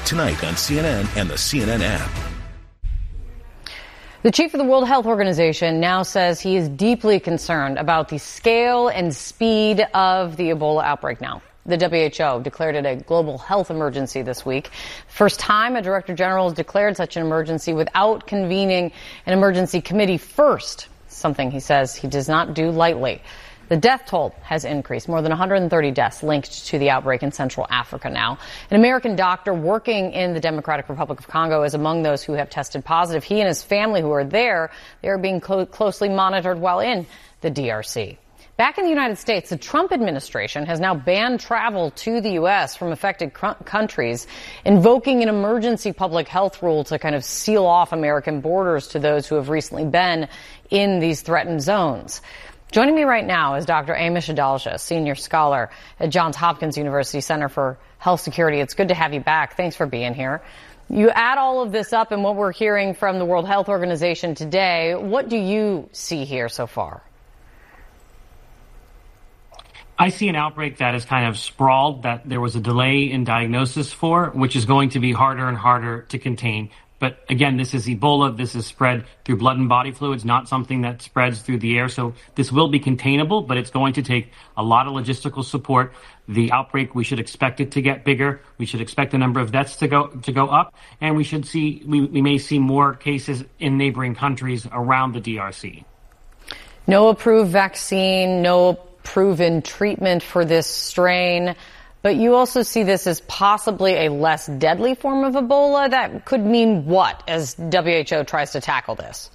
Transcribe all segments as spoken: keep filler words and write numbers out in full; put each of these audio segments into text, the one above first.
tonight on C N N and the C N N app. The chief of the World Health Organization now says he is deeply concerned about the scale and speed of the Ebola outbreak now. The W H O declared it a global health emergency this week. First time a director general has declared such an emergency without convening an emergency committee first, something he says he does not do lightly. The death toll has increased, more than one hundred thirty deaths linked to the outbreak in Central Africa now. An American doctor working in the Democratic Republic of Congo is among those who have tested positive. He and his family who are there, they are being clo- closely monitored while in the D R C. Back in the United States, the Trump administration has now banned travel to the U S from affected cr- countries, invoking an emergency public health rule to kind of seal off American borders to those who have recently been in these threatened zones. Joining me right now is Doctor Amish Adalja, senior scholar at Johns Hopkins University Center for Health Security. It's good to have you back. Thanks for being here. You add all of this up and what we're hearing from the World Health Organization today, what do you see here so far? I see an outbreak that is kind of sprawled, that there was a delay in diagnosis for, which is going to be harder and harder to contain. But again, this is Ebola. This is spread through blood and body fluids, not something that spreads through the air. So this will be containable, but it's going to take a lot of logistical support. The outbreak, we should expect it to get bigger. We should expect the number of deaths to go to go up, and we should see we, we may see more cases in neighboring countries around the D R C. No approved vaccine, no proven treatment for this strain. But you also see this as possibly a less deadly form of Ebola. That could mean what as W H O tries to tackle this?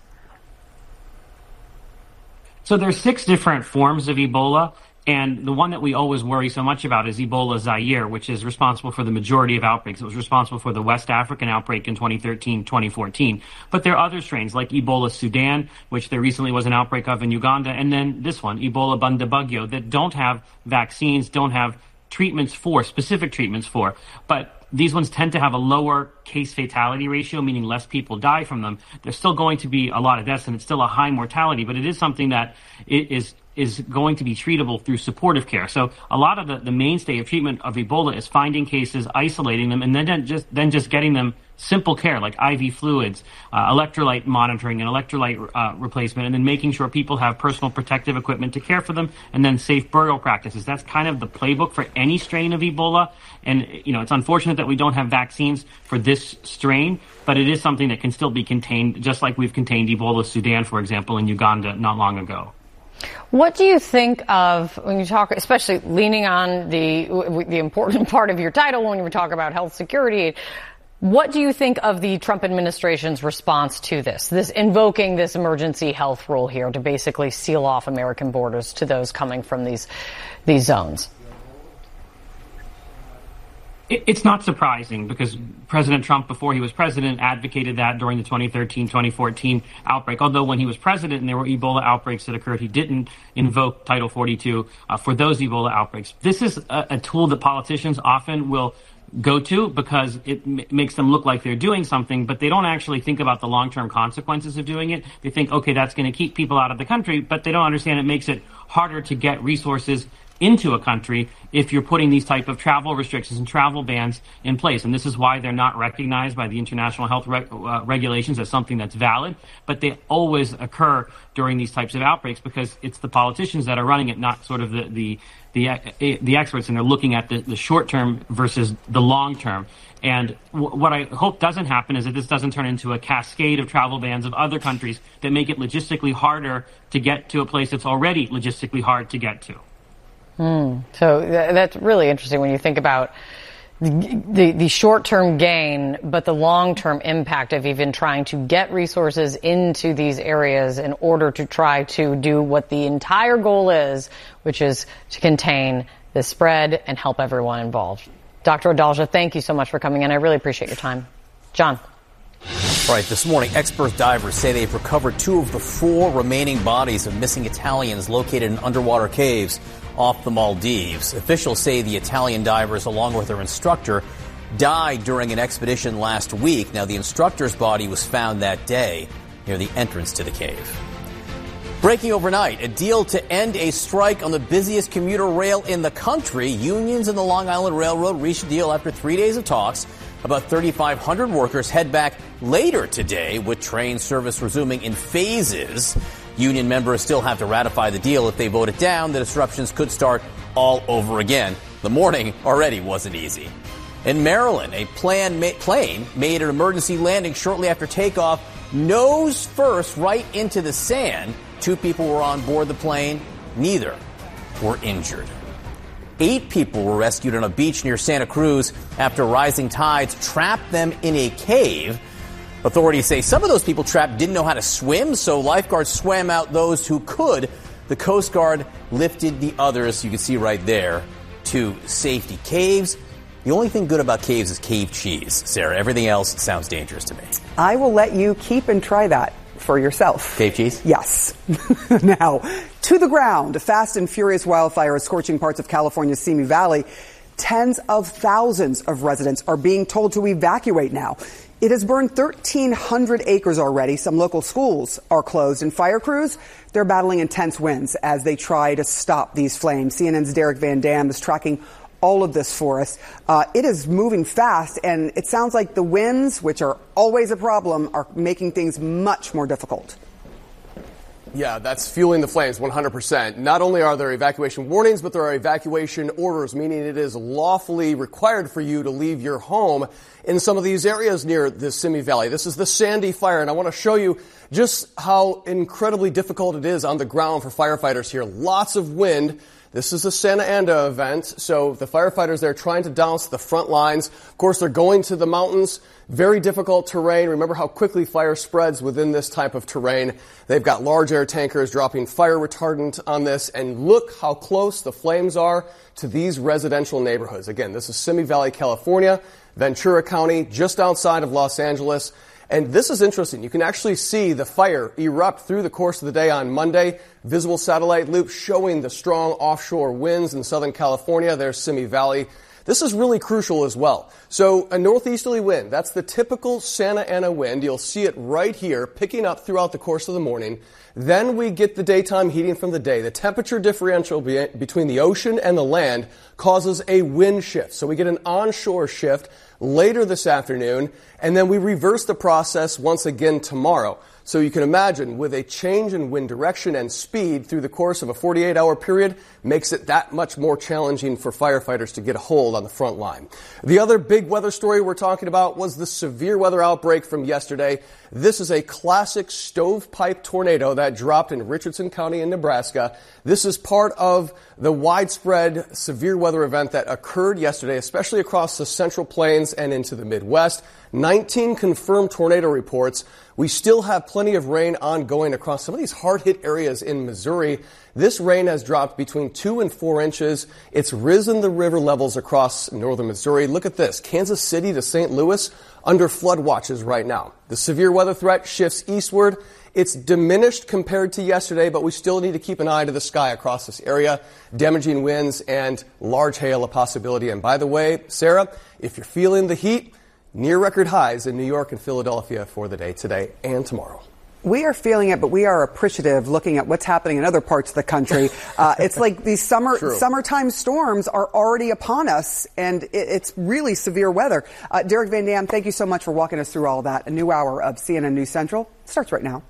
So there's six different forms of Ebola, and the one that we always worry so much about is Ebola Zaire, which is responsible for the majority of outbreaks. It was responsible for the West African outbreak in twenty thirteen, twenty fourteen. But there are other strains like Ebola Sudan, which there recently was an outbreak of in Uganda, and then this one, Ebola Bundibugyo, that don't have vaccines, don't have treatments for, specific treatments for, but these ones tend to have a lower case fatality ratio, meaning less people die from them. There's still going to be a lot of deaths, and it's still a high mortality, but it is something that is is going to be treatable through supportive care. So a lot of the, the mainstay of treatment of Ebola is finding cases, isolating them, and then just then just getting them simple care like I V fluids, uh, electrolyte monitoring and electrolyte uh, replacement, and then making sure people have personal protective equipment to care for them, and then safe burial practices. That's kind of the playbook for any strain of Ebola. And, you know, it's unfortunate that we don't have vaccines for this strain, but it is something that can still be contained, just like we've contained Ebola Sudan, for example, in Uganda not long ago. What do you think of when you talk, especially leaning on the the important part of your title when you talk about health security? What do you think of the Trump administration's response to this, this invoking this emergency health rule here to basically seal off American borders to those coming from these these zones? It's not surprising because President Trump, before he was president, advocated that during the twenty thirteen, twenty fourteen outbreak. Although when he was president and there were Ebola outbreaks that occurred, he didn't invoke Title forty-two uh, for those Ebola outbreaks. This is a, a tool that politicians often will go to because it m- makes them look like they're doing something, but they don't actually think about the long-term consequences of doing it. They think, okay, that's going to keep people out of the country, but they don't understand it makes it harder to get resources into a country if you're putting these type of travel restrictions and travel bans in place. And this is why they're not recognized by the international health reg- uh, regulations as something that's valid, but they always occur during these types of outbreaks because it's the politicians that are running it, not sort of the the the, uh, the experts, and they're looking at the, the short term versus the long term. And w- what I hope doesn't happen is that this doesn't turn into a cascade of travel bans of other countries that make it logistically harder to get to a place that's already logistically hard to get to. Mm. So th- that's really interesting when you think about the, the, the short-term gain, but the long-term impact of even trying to get resources into these areas in order to try to do what the entire goal is, which is to contain the spread and help everyone involved. Doctor Adalja, thank you so much for coming in. I really appreciate your time. John. All right, this morning, expert divers say they've recovered two of the four remaining bodies of missing Italians located in underwater caves off the Maldives. Officials say the Italian divers, along with their instructor, died during an expedition last week. Now, the instructor's body was found that day near the entrance to the cave. Breaking overnight, a deal to end a strike on the busiest commuter rail in the country. Unions and the Long Island Railroad reached a deal after three days of talks. About thirty-five hundred workers head back later today, with train service resuming in phases. Union members still have to ratify the deal. If they vote it down, the disruptions could start all over again. The morning already wasn't easy. In Maryland, a plane made an emergency landing shortly after takeoff, nose first right into the sand. Two people were on board the plane. Neither were injured. Eight people were rescued on a beach near Santa Cruz after rising tides trapped them in a cave. Authorities say some of those people trapped didn't know how to swim, so lifeguards swam out those who could. The Coast Guard lifted the others, you can see right there, to safety. Caves, the only thing good about caves is cave cheese. Sarah, everything else sounds dangerous to me. I will let you keep and try that for yourself. Cave cheese? Yes. Now, to the ground, a fast and furious wildfire is scorching parts of California's Simi Valley. Tens of thousands of residents are being told to evacuate now. It has burned thirteen hundred acres already. Some local schools are closed, and fire crews, they're battling intense winds as they try to stop these flames. C N N's Derek Van Dam is tracking all of this for us. Uh, it is moving fast, and it sounds like the winds, which are always a problem, are making things much more difficult. Yeah, that's fueling the flames one hundred percent. Not only are there evacuation warnings, but there are evacuation orders, meaning it is lawfully required for you to leave your home in some of these areas near the Simi Valley. This is the Sandy Fire, and I want to show you just how incredibly difficult it is on the ground for firefighters here. Lots of wind. This is a Santa Ana event, so the firefighters, they're trying to douse the front lines. Of course, they're going to the mountains. Very difficult terrain. Remember how quickly fire spreads within this type of terrain. They've got large air tankers dropping fire retardant on this, and look how close the flames are to these residential neighborhoods. Again, this is Simi Valley, California, Ventura County, just outside of Los Angeles. And this is interesting. You can actually see the fire erupt through the course of the day on Monday. Visible satellite loop showing the strong offshore winds in Southern California. There's Simi Valley. This is really crucial as well. So a northeasterly wind, that's the typical Santa Ana wind. You'll see it right here picking up throughout the course of the morning. Then we get the daytime heating from the day. The temperature differential be- between the ocean and the land causes a wind shift. So we get an onshore shift later this afternoon, and then we reverse the process once again tomorrow. So you can imagine, with a change in wind direction and speed through the course of a forty-eight hour period, makes it that much more challenging for firefighters to get a hold on the front line. The other big weather story we're talking about was the severe weather outbreak from yesterday. This is a classic stovepipe tornado that dropped in Richardson County in Nebraska. This is part of the widespread severe weather event that occurred yesterday, especially across the Central Plains and into the Midwest. nineteen confirmed tornado reports. We still have plenty of rain ongoing across some of these hard-hit areas in Missouri. This rain has dropped between two and four inches. It's risen the river levels across northern Missouri. Look at this. Kansas City to Saint Louis under flood watches right now. The severe weather threat shifts eastward. It's diminished compared to yesterday, but we still need to keep an eye to the sky across this area. Damaging winds and large hail a possibility. And by the way, Sarah, if you're feeling the heat, near record highs in New York and Philadelphia for the day today and tomorrow. We are feeling it, but we are appreciative looking at what's happening in other parts of the country. Uh, it's like these summer True. summertime storms are already upon us, and it, it's really severe weather. Uh, Derek Van Dam, thank you so much for walking us through all of that. A new hour of C N N News Central starts right now.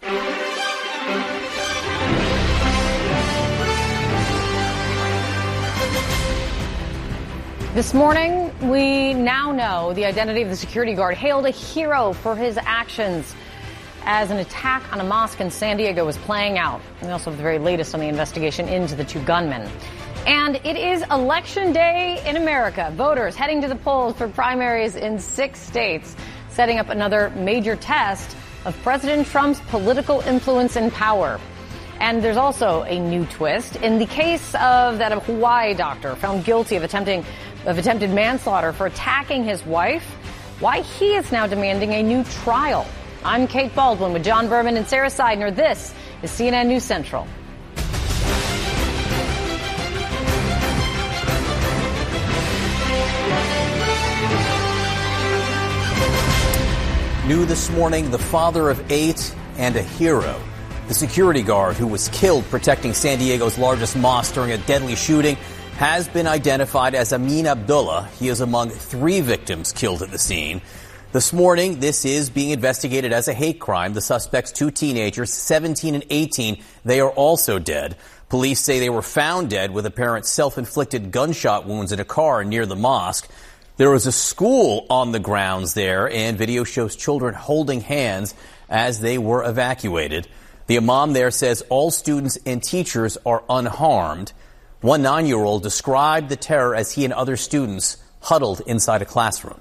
This morning, we now know the identity of the security guard hailed a hero for his actions as an attack on a mosque in San Diego was playing out. We also have the very latest on the investigation into the two gunmen. And it is Election Day in America. Voters heading to the polls for primaries in six states, setting up another major test of President Trump's political influence and power. And there's also a new twist in the case of that Hawaii doctor found guilty of attempting of attempted manslaughter for attacking his wife. Why he is now demanding a new trial. I'm Kate Baldwin with John Berman and Sarah Seidner. This is C N N News Central. New this morning, the father of eight and a hero. The security guard who was killed protecting San Diego's largest mosque during a deadly shooting has been identified as Amin Abdullah. He is among three victims killed at the scene. This morning, this is being investigated as a hate crime. The suspects, two teenagers, seventeen and eighteen, they are also dead. Police say they were found dead with apparent self-inflicted gunshot wounds in a car near the mosque. There was a school on the grounds there, and video shows children holding hands as they were evacuated. The imam there says all students and teachers are unharmed. One nine-year-old described the terror as he and other students huddled inside a classroom.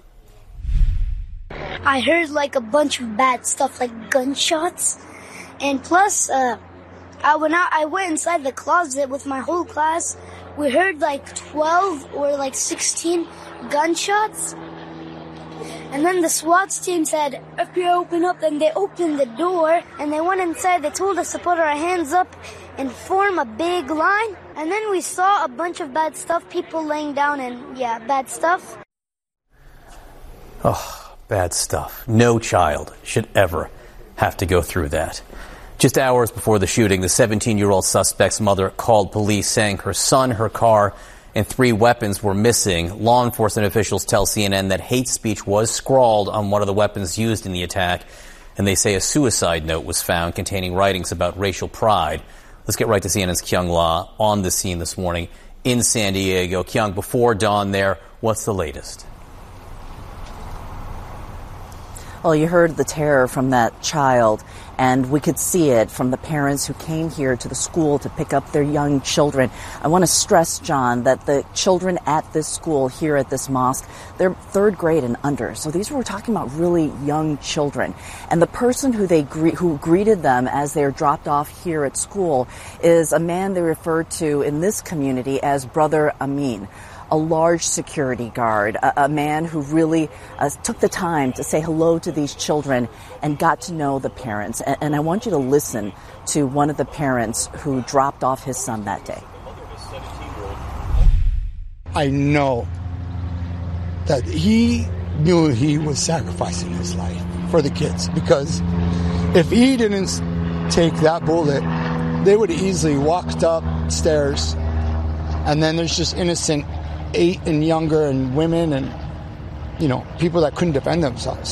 I heard like a bunch of bad stuff, like gunshots, and plus, uh, I went out, I went inside the closet with my whole class. We heard like twelve or like sixteen gunshots. And then the SWAT team said, if you open up, and they opened the door and they went inside. They told us to put our hands up and form a big line. And then we saw a bunch of bad stuff, people laying down and yeah, bad stuff. Oh, bad stuff. No child should ever have to go through that. Just hours before the shooting, the seventeen-year-old suspect's mother called police saying her son, her car, and three weapons were missing. Law enforcement officials tell C N N that hate speech was scrawled on one of the weapons used in the attack, and they say a suicide note was found containing writings about racial pride. Let's get right to C N N's Kyung La on the scene this morning in San Diego. Kyung, before dawn there, what's the latest? Well, you heard the terror from that child, and we could see it from the parents who came here to the school to pick up their young children. I want to stress, John, that the children at this school here at this mosque, they're third grade and under. So these we're talking about really young children. And the person who they gre- who greeted them as they're dropped off here at school is a man they refer to in this community as Brother Amin. A large security guard, a, a man who really uh, took the time to say hello to these children and got to know the parents. And, and I want you to listen to one of the parents who dropped off his son that day. I know that he knew he was sacrificing his life for the kids, because if he didn't take that bullet, they would have easily walked upstairs, and then there's just innocent eight and younger and women and, you know, people that couldn't defend themselves.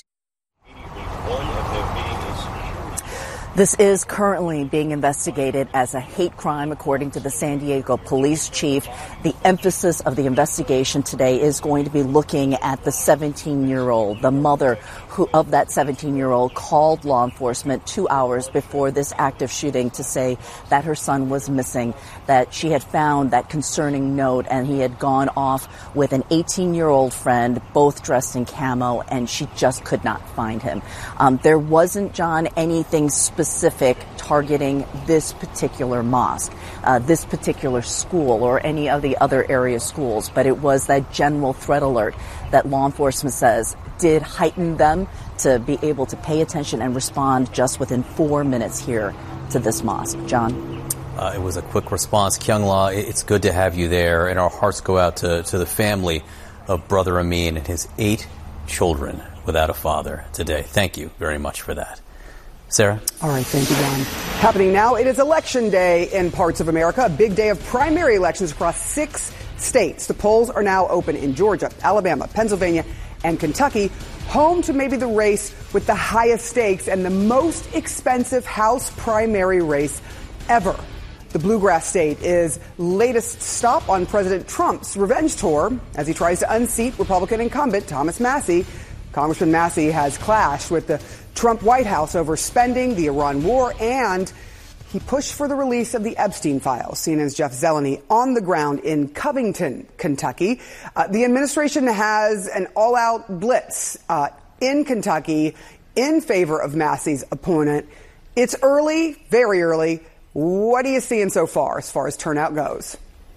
This is currently being investigated as a hate crime, according to the San Diego police chief. The emphasis of the investigation today is going to be looking at the seventeen-year-old. The mother who, of that seventeen-year-old called law enforcement two hours before this active shooting to say that her son was missing, that she had found that concerning note, and he had gone off with an eighteen-year-old friend, both dressed in camo, and she just could not find him. Um, there wasn't, John, anything specific specific targeting this particular mosque, uh, this particular school, or any of the other area schools, but it was that general threat alert that law enforcement says did heighten them to be able to pay attention and respond just within four minutes here to this mosque. John? Uh, it was a quick response. Kyung La, it's good to have you there, and our hearts go out to, to the family of Brother Amin and his eight children without a father today. Thank you very much for that. Sarah? All right, thank you, Don. Happening now, it is Election Day in parts of America, a big day of primary elections across six states. The polls are now open in Georgia, Alabama, Pennsylvania, and Kentucky, home to maybe the race with the highest stakes and the most expensive House primary race ever. The Bluegrass State is latest stop on President Trump's revenge tour as he tries to unseat Republican incumbent Thomas Massie. Congressman Massie has clashed with the Trump White House over spending, the Iran war, and he pushed for the release of the Epstein files. C N N's Jeff Zeleny on the ground in Covington, Kentucky. Uh, the administration has an all-out blitz uh, in Kentucky in favor of Massie's opponent. It's early, very early. What are you seeing so far as far as turnout goes?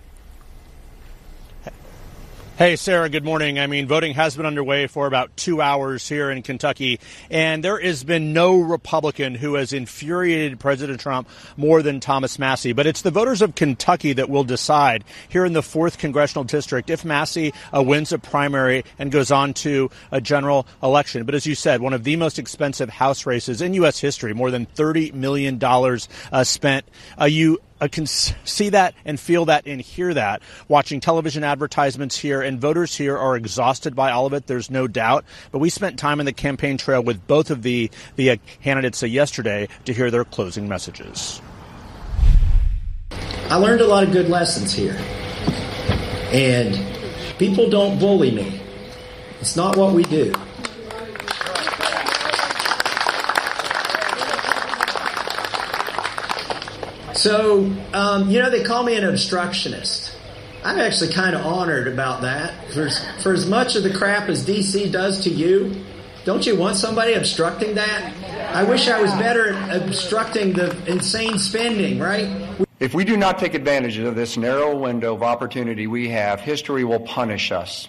Hey, Sarah, good morning. I mean, voting has been underway for about two hours here in Kentucky, and there has been no Republican who has infuriated President Trump more than Thomas Massie. But it's the voters of Kentucky that will decide here in the fourth Congressional District if Massie uh, wins a primary and goes on to a general election. But as you said, one of the most expensive House races in U S history, more than thirty million dollars uh, spent. Uh, you I can see that and feel that and hear that watching television advertisements here, and voters here are exhausted by all of it. There's no doubt. But we spent time in the campaign trail with both of the, the uh, candidates uh, yesterday to hear their closing messages. I learned a lot of good lessons here. And people don't bully me. It's not what we do. So, um, you know, they call me an obstructionist. I'm actually kind of honored about that. For, for as much of the crap as D C does to you, don't you want somebody obstructing that? I wish I was better at obstructing the insane spending, right? If we do not take advantage of this narrow window of opportunity we have, history will punish us.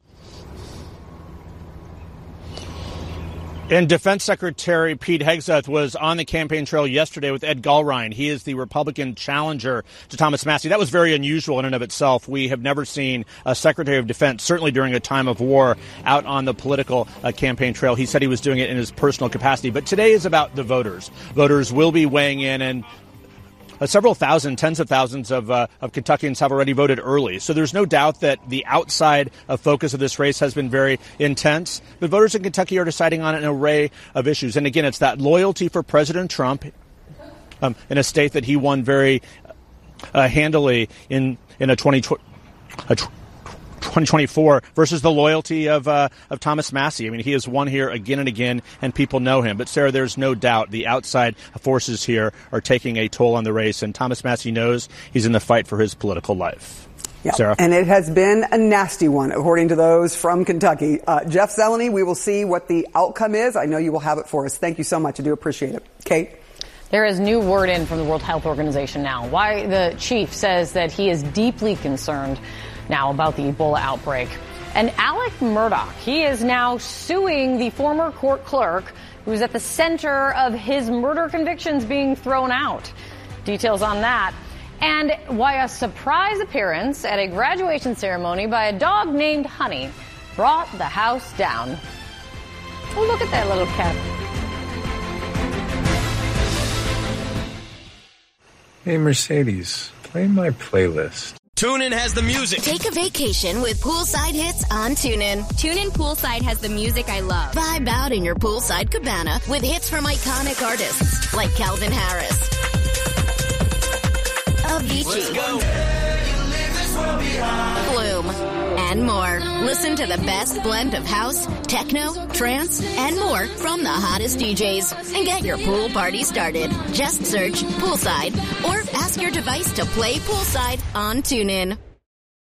And Defense Secretary Pete Hegseth was on the campaign trail yesterday with Ed Gulrine. He is the Republican challenger to Thomas Massie. That was very unusual in and of itself. We have never seen a Secretary of Defense, certainly during a time of war, out on the political uh, campaign trail. He said he was doing it in his personal capacity. But today is about the voters. Voters will be weighing in, and Uh, several thousand, tens of thousands of, uh, of Kentuckians have already voted early. So there's no doubt that the outside uh, focus of this race has been very intense. But voters in Kentucky are deciding on an array of issues. And again, it's that loyalty for President Trump um, in a state that he won very uh, handily in, in a twenty twenty-four versus the loyalty of uh, of Thomas Massie. I mean, he has won here again and again, and people know him. But, Sarah, there's no doubt the outside forces here are taking a toll on the race, and Thomas Massie knows he's in the fight for his political life. Yep. Sarah? And it has been a nasty one, according to those from Kentucky. Uh, Jeff Zeleny, we will see what the outcome is. I know you will have it for us. Thank you so much. I do appreciate it. Kate? There is new word in from the World Health Organization now. Why the chief says that he is deeply concerned now about the Ebola outbreak. And Alec Murdaugh, he is now suing the former court clerk who's at the center of his murder convictions being thrown out. Details on that. And why a surprise appearance at a graduation ceremony by a dog named Honey brought the house down. Oh, look at that little cat. Hey, Mercedes, play my playlist. TuneIn has the music. Take a vacation with poolside hits on TuneIn. TuneIn Poolside has the music I love. Vibe out in your poolside cabana with hits from iconic artists like Calvin Harris, Avicii, Flume, and more. Listen to the best blend of house, techno, trance, and more from the hottest D Js. And get your pool party started. Just search Poolside or ask your device to play Poolside on TuneIn.